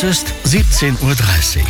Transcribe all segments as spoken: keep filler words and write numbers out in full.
Es ist siebzehn Uhr dreißig.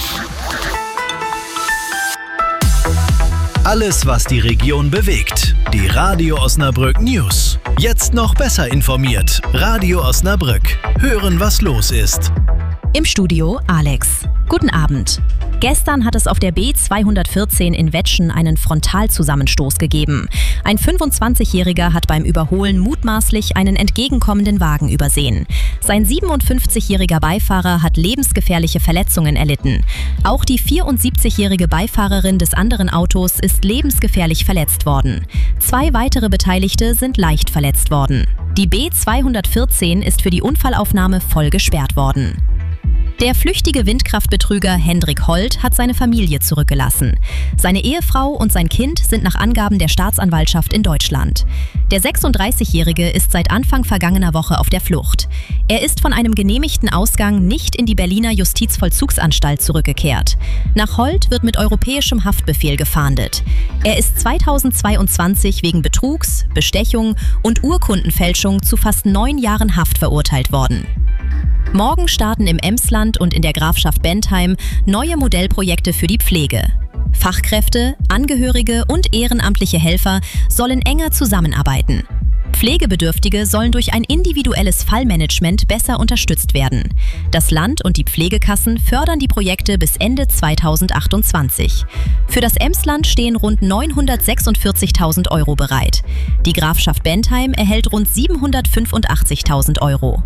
Alles, was die Region bewegt. Die Radio Osnabrück News. Jetzt noch besser informiert. Radio Osnabrück. Hören, was los ist. Im Studio Alex. Guten Abend. Gestern hat es auf der B zweihundertvierzehn in Wettschen einen Frontalzusammenstoß gegeben. Ein fünfundzwanzigjähriger hat beim Überholen mutmaßlich einen entgegenkommenden Wagen übersehen. Sein siebenundfünfzigjähriger Beifahrer hat lebensgefährliche Verletzungen erlitten. Auch die vierundsiebzigjährige Beifahrerin des anderen Autos ist lebensgefährlich verletzt worden. Zwei weitere Beteiligte sind leicht verletzt worden. Die B zweihundertvierzehn ist für die Unfallaufnahme voll gesperrt worden. Der flüchtige Windkraftbetrüger Hendrik Holt hat seine Familie zurückgelassen. Seine Ehefrau und sein Kind sind nach Angaben der Staatsanwaltschaft in Deutschland. Der sechsunddreißigjährige ist seit Anfang vergangener Woche auf der Flucht. Er ist von einem genehmigten Ausgang nicht in die Berliner Justizvollzugsanstalt zurückgekehrt. Nach Holt wird mit europäischem Haftbefehl gefahndet. Er ist zweitausendzweiundzwanzig wegen Betrugs, Bestechung und Urkundenfälschung zu fast neun Jahren Haft verurteilt worden. Morgen starten im Emsland und in der Grafschaft Bentheim neue Modellprojekte für die Pflege. Fachkräfte, Angehörige und ehrenamtliche Helfer sollen enger zusammenarbeiten. Pflegebedürftige sollen durch ein individuelles Fallmanagement besser unterstützt werden. Das Land und die Pflegekassen fördern die Projekte bis Ende zweitausendachtundzwanzig. Für das Emsland stehen rund neunhundertsechsundvierzigtausend Euro bereit. Die Grafschaft Bentheim erhält rund siebenhundertfünfundachtzigtausend Euro.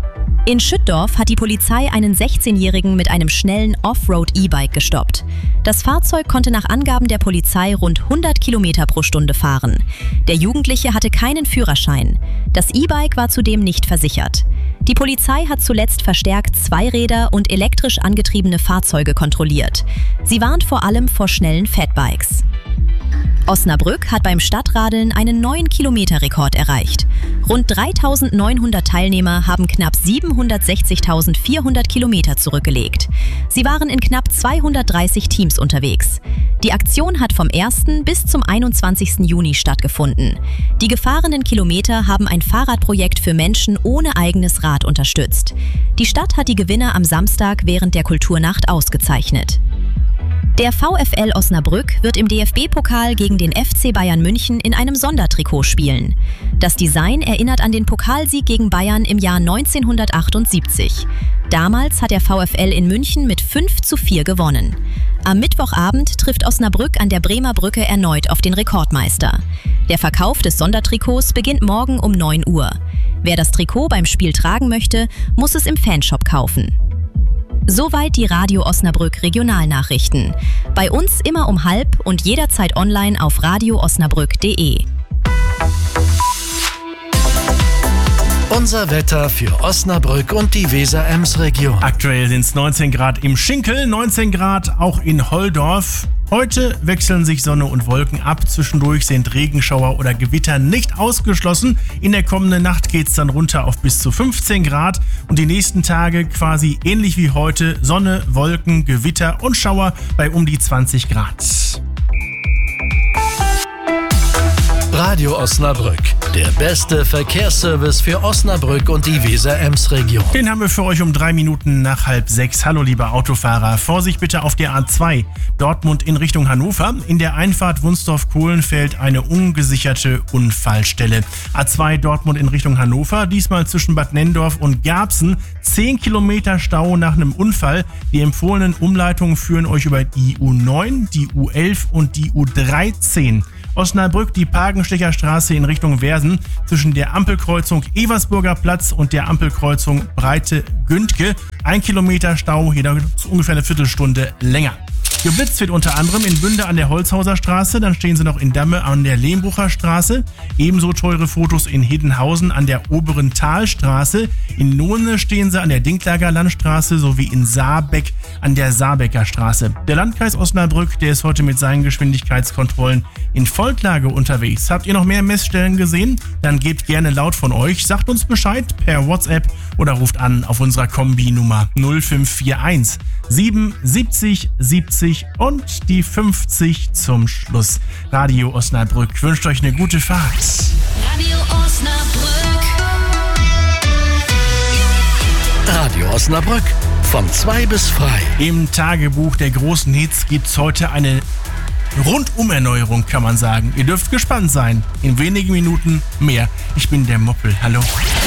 In Schüttdorf hat die Polizei einen sechzehnjährigen mit einem schnellen Offroad-E-Bike gestoppt. Das Fahrzeug konnte nach Angaben der Polizei rund hundert Kilometer pro Stunde fahren. Der Jugendliche hatte keinen Führerschein. Das E-Bike war zudem nicht versichert. Die Polizei hat zuletzt verstärkt Zweiräder und elektrisch angetriebene Fahrzeuge kontrolliert. Sie warnt vor allem vor schnellen Fatbikes. Osnabrück hat beim Stadtradeln einen neuen Kilometerrekord erreicht. Rund dreitausendneunhundert Teilnehmer haben knapp siebenhundertsechzigtausendvierhundert Kilometer zurückgelegt. Sie waren in knapp zweihundertdreißig Teams unterwegs. Die Aktion hat vom ersten bis zum einundzwanzigsten Juni stattgefunden. Die gefahrenen Kilometer haben ein Fahrradprojekt für Menschen ohne eigenes Rad unterstützt. Die Stadt hat die Gewinner am Samstag während der Kulturnacht ausgezeichnet. Der VfL Osnabrück wird im D F B-Pokal gegen den F C Bayern München in einem Sondertrikot spielen. Das Design erinnert an den Pokalsieg gegen Bayern im Jahr neunzehnhundertachtundsiebzig. Damals hat der VfL in München mit fünf zu vier gewonnen. Am Mittwochabend trifft Osnabrück an der Bremer Brücke erneut auf den Rekordmeister. Der Verkauf des Sondertrikots beginnt morgen um neun Uhr. Wer das Trikot beim Spiel tragen möchte, muss es im Fanshop kaufen. Soweit die Radio Osnabrück Regionalnachrichten. Bei uns immer um halb und jederzeit online auf radio osnabrück punkt de. Unser Wetter für Osnabrück und die Weser-Ems-Region. Aktuell sind es neunzehn Grad im Schinkel, neunzehn Grad auch in Holdorf. Heute wechseln sich Sonne und Wolken ab. Zwischendurch sind Regenschauer oder Gewitter nicht ausgeschlossen. In der kommenden Nacht geht es dann runter auf bis zu fünfzehn Grad. Und die nächsten Tage quasi ähnlich wie heute. Sonne, Wolken, Gewitter und Schauer bei um die zwanzig Grad. Radio Osnabrück, der beste Verkehrsservice für Osnabrück und die Weser-Ems-Region. Den haben wir für euch um drei Minuten nach halb sechs. Hallo liebe Autofahrer, Vorsicht bitte auf der A zwei, Dortmund in Richtung Hannover. In der Einfahrt Wunsdorf-Kohlenfeld eine ungesicherte Unfallstelle. A zwei Dortmund in Richtung Hannover, diesmal zwischen Bad Nenndorf und Garbsen. zehn Kilometer Stau nach einem Unfall. Die empfohlenen Umleitungen führen euch über die U neun, die U elf und die U dreizehn. Osnabrück, die Pagenstecher Straße in Richtung Versen zwischen der Ampelkreuzung Eversburger Platz und der Ampelkreuzung Breite Gündke. Ein Kilometer Stau, hier ungefähr eine Viertelstunde länger. Geblitzt wird unter anderem in Bünde an der Holzhauser Straße, dann stehen sie noch in Damme an der Lehmbrucher Straße. Ebenso teure Fotos in Hiddenhausen an der Oberen Talstraße. In Nohne stehen sie an der Dinklager Landstraße sowie in Saarbeck an der Saarbecker Straße. Der Landkreis Osnabrück, der ist heute mit seinen Geschwindigkeitskontrollen in Vollklage unterwegs. Habt ihr noch mehr Messstellen gesehen? Dann gebt gerne laut von euch. Sagt uns Bescheid per WhatsApp oder ruft an auf unserer Kombi-Nummer null fünf vier eins sieben siebzig siebzig und die fünfzig zum Schluss. Radio Osnabrück wünscht euch eine gute Fahrt. Radio Osnabrück. Radio Osnabrück Von zwei bis frei. Im Tagebuch der großen Hits gibt's heute eine Rundumerneuerung, kann man sagen. Ihr dürft gespannt sein. In wenigen Minuten mehr. Ich bin der Moppel. Hallo.